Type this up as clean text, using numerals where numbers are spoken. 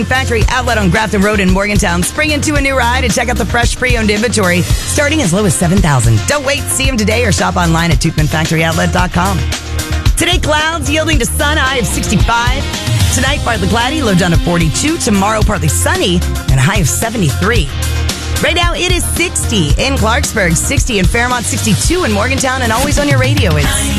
Factory Outlet on Grafton Road in Morgantown. Spring into a new ride and check out the fresh pre-owned inventory starting as low as $7,000. Don't wait. See them today or shop online at TukemanFactoryOutlet.com. Today, clouds yielding to sun, high of 65. Tonight, partly cloudy, low down to 42. Tomorrow, partly sunny and a high of 73. Right now, it is 60 in Clarksburg, 60 in Fairmont, 62 in Morgantown, and always on your radio. It's